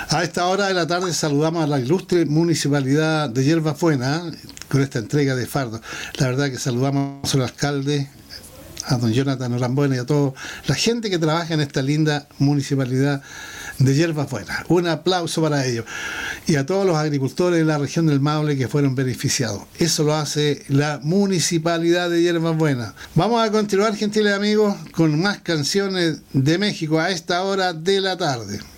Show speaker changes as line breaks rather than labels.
A esta hora de la tarde saludamos a la ilustre municipalidad de Yerbas Buenas con esta entrega de fardo. La verdad que saludamos al alcalde, a don Jonathan Norambuena y a toda la gente que trabaja en esta linda municipalidad de Yerbas Buenas. Un aplauso para ellos. Y a todos los agricultores de la región del Maule que fueron beneficiados. Eso lo hace la municipalidad de Yerbas Buenas. Vamos a continuar, gentiles amigos, con más canciones de México a esta hora de la tarde.